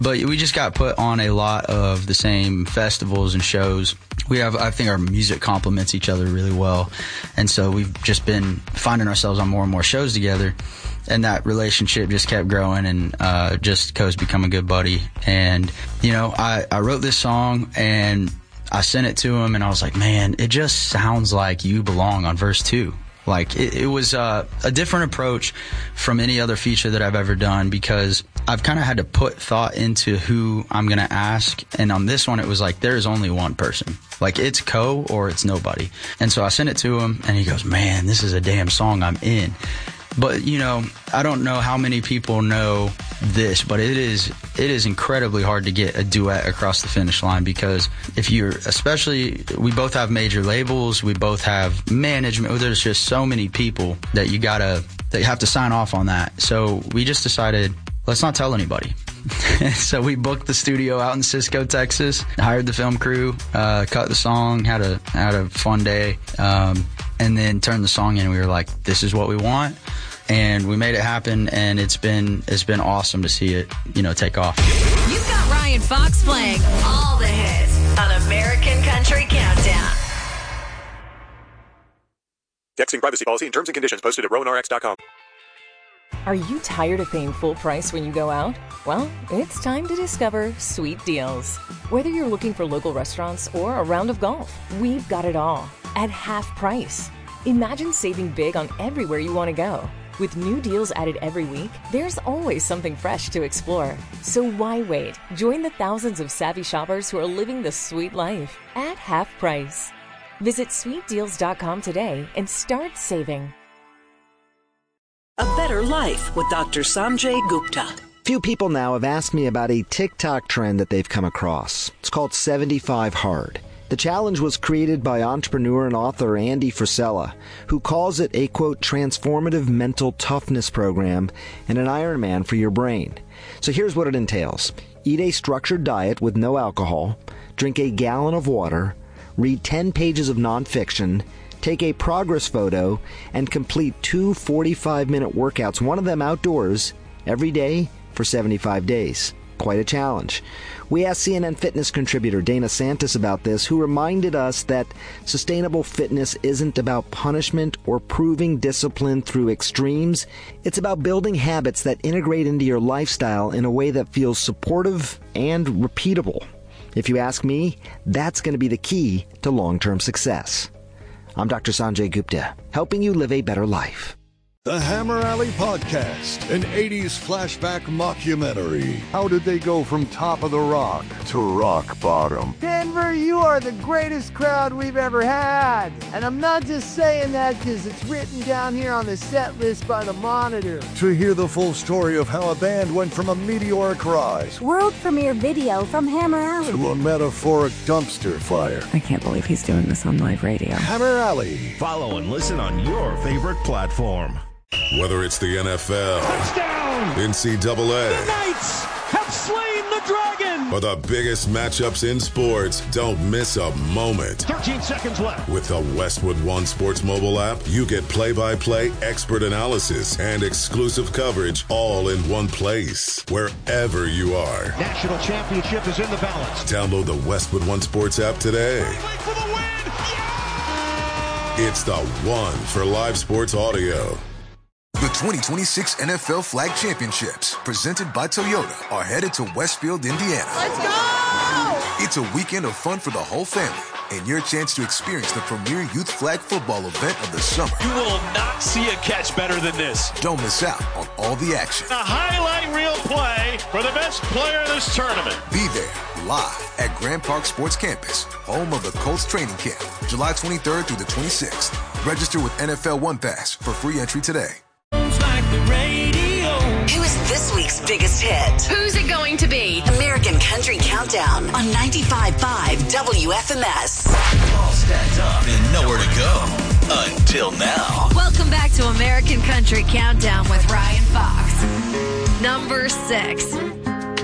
But we just got put on a lot of the same festivals and shows. I think our music complements each other really well. And so we've just been finding ourselves on more and more shows together. And that relationship just kept growing, and just Co's become a good buddy. And, I wrote this song and I sent it to him, and I was like, man, it just sounds like You Belong on verse 2. Like, it was a different approach from any other feature that I've ever done, because I've kind of had to put thought into who I'm going to ask. And on this one, it was like, there is only one person. Like, it's Co or it's nobody. And so I sent it to him, and he goes, man, this is a damn song I'm in. But, I don't know how many people know this, but it is incredibly hard to get a duet across the finish line, because we both have major labels, we both have management, there's just so many people that you have to sign off on that. So we just decided, let's not tell anybody. So we booked the studio out in Cisco, Texas, hired the film crew, cut the song, had a fun day, and then turned the song in, and we were like, this is what we want. And we made it happen, and it's been awesome to see it, take off. You've got Ryan Fox playing all the hits on American Country Countdown. Texting privacy policy and terms and conditions posted at RowanRx.com. Are you tired of paying full price when you go out? Well, it's time to discover Sweet Deals. Whether you're looking for local restaurants or a round of golf, we've got it all at half price. Imagine saving big on everywhere you want to go. With new deals added every week, there's always something fresh to explore. So why wait? Join the thousands of savvy shoppers who are living the sweet life at half price. Visit sweetdeals.com today and start saving. A Better Life with Dr. Sanjay Gupta. Few people now have asked me about a TikTok trend that they've come across. It's called 75 Hard. The challenge was created by entrepreneur and author Andy Frisella, who calls it a, quote, transformative mental toughness program and an Ironman for your brain. So here's what it entails. Eat a structured diet with no alcohol, drink a gallon of water, read 10 pages of nonfiction, take a progress photo, and complete 2 45-minute workouts, one of them outdoors, every day for 75 days. Quite a challenge. We asked CNN Fitness contributor Dana Santis about this, who reminded us that sustainable fitness isn't about punishment or proving discipline through extremes. It's about building habits that integrate into your lifestyle in a way that feels supportive and repeatable. If you ask me, that's going to be the key to long-term success. I'm Dr. Sanjay Gupta, helping you live a better life. The Hammer Alley Podcast, an 80s flashback mockumentary. How did they go from top of the rock to rock bottom? Denver, you are the greatest crowd we've ever had. And I'm not just saying that because it's written down here on the set list by the Monitor. To hear the full story of how a band went from a meteoric rise, world premiere video from Hammer Alley, to a metaphoric dumpster fire. I can't believe he's doing this on live radio. Hammer Alley. Follow and listen on your favorite platform. Whether it's the NFL, touchdown, NCAA, the Knights have slain the Dragon, or the biggest matchups in sports, don't miss a moment. 13 seconds left. With the Westwood One Sports mobile app, you get play-by-play expert analysis and exclusive coverage all in one place, wherever you are. National championship is in the balance. Download the Westwood One Sports app today. For the win. Yeah! It's the one for live sports audio. The 2026 NFL Flag Championships, presented by Toyota, are headed to Westfield, Indiana. Let's go! It's a weekend of fun for the whole family and your chance to experience the premier youth flag football event of the summer. You will not see a catch better than this. Don't miss out on all the action. A highlight reel play for the best player of this tournament. Be there live at Grand Park Sports Campus, home of the Colts training camp, July 23rd through the 26th. Register with NFL One Pass for free entry today. Who is this week's biggest hit? Who's it going to be? American Country Countdown on 95.5 WFMS. All stacked up and nowhere to go until now. Welcome back to American Country Countdown with Ryan Fox. Number 6.